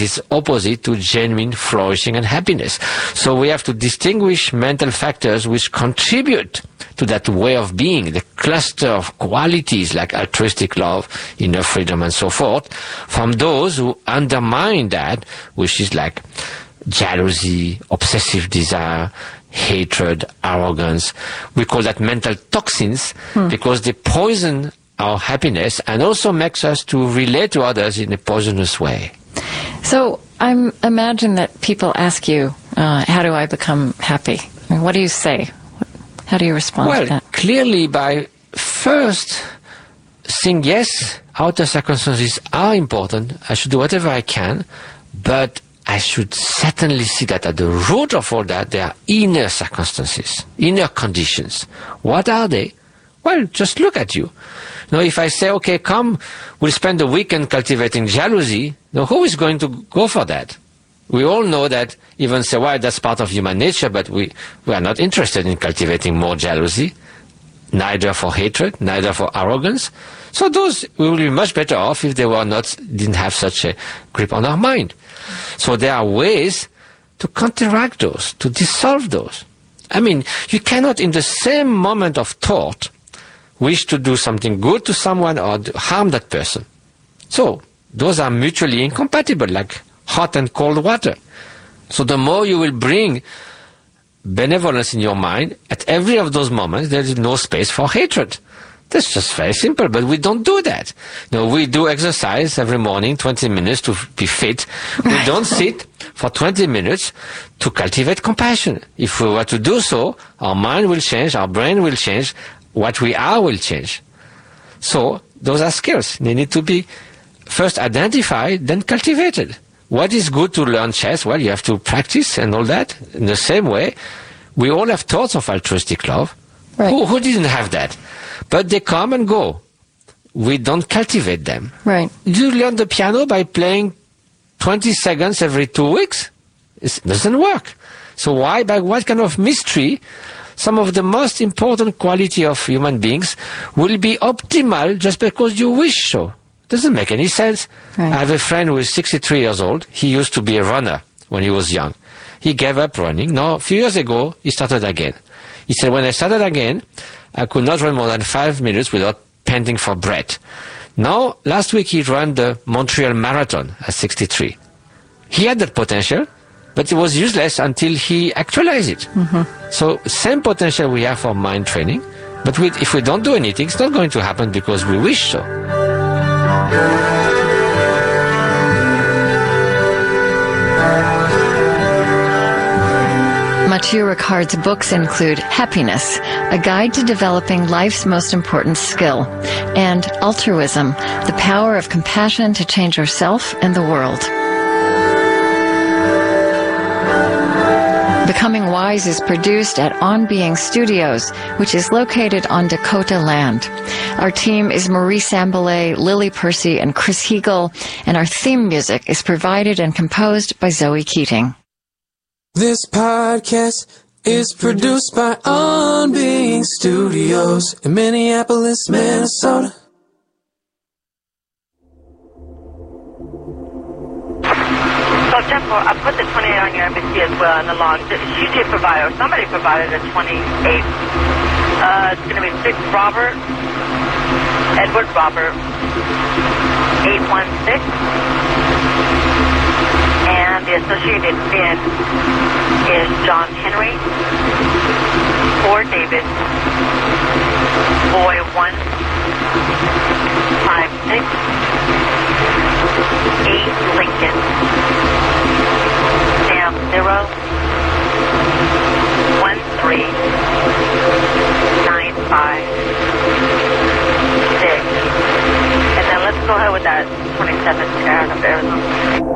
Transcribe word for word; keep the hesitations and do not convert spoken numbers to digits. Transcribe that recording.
It's opposite to genuine flourishing and happiness. So we have to distinguish mental factors which contribute to that way of being, the cluster of qualities like altruistic love, inner freedom, and so forth, from those who undermine that, which is like jealousy, obsessive desire, hatred, arrogance. We call that mental toxins hmm. because they poison our happiness and also makes us to relate to others in a poisonous way. So I imagine that people ask you, uh, how do I become happy? I mean, what do you say? How do you respond well, to that? Clearly by first saying, yes, outer circumstances are important. I should do whatever I can, but I should certainly see that at the root of all that, there are inner circumstances, inner conditions. What are they? Well, just look at you. Now, if I say, okay, come, we'll spend the weekend cultivating jealousy, now who is going to go for that? We all know that, even say, well, that's part of human nature, but we, we are not interested in cultivating more jealousy, neither for hatred, neither for arrogance. So those, we will be much better off if they were not, didn't have such a grip on our mind. So there are ways to counteract those, to dissolve those. I mean, you cannot, in the same moment of thought, wish to do something good to someone or harm that person. So those are mutually incompatible, like hot and cold water. So the more you will bring benevolence in your mind, at every of those moments, there is no space for hatred. That's just very simple, but we don't do that. No, we do exercise every morning, twenty minutes to be fit. We don't sit for twenty minutes to cultivate compassion. If we were to do so, our mind will change, our brain will change, what we are will change. So those are skills. They need to be first identified, then cultivated. What is good to learn chess? Well, you have to practice and all that. In the same way, we all have thoughts of altruistic love. Right. Who, who didn't have that? But they come and go. We don't cultivate them. Right. You learn the piano by playing twenty seconds every two weeks? It doesn't work. So why, by what kind of mystery, some of the most important quality of human beings will be optimal just because you wish so? Doesn't make any sense. Right. I have a friend who is sixty-three years old. He used to be a runner when he was young. He gave up running. Now, a few years ago, he started again. He said, when I started again, I could not run more than five minutes without panting for breath. Now, last week he ran the Montreal Marathon at sixty-three. He had that potential, but it was useless until he actualized it. Mm-hmm. So, same potential we have for mind training, but we, if we don't do anything, it's not going to happen because we wish so. Matthieu Ricard's books include Happiness, A Guide to Developing Life's Most Important Skill, and Altruism, The Power of Compassion to Change Yourself and the World. Becoming Wise is produced at On Being Studios, which is located on Dakota land. Our team is Marie Sambalay, Lily Percy, and Chris Heagle, and our theme music is provided and composed by Zoe Keating. This podcast is produced by On Being Studios in Minneapolis, Minnesota. So, Jeff, I put the twenty-eight on your embassy as well in the log. You did provide, or somebody provided a twenty-eight. Uh, it's going to be six Robert, Edward Robert, eight one six. And the associated bin is John Henry, four David, boy one, five six, eight Lincoln, Sam zero, one three, nine five, six. And then let's go ahead with that twenty-seven Aaron of Arizona.